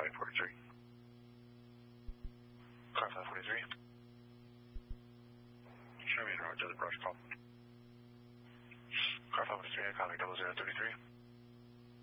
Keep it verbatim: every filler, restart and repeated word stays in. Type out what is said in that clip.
five forty-three. Car five forty-three. Show me in road to the brush call. Car five forty-three, I copy double zero thirty-three.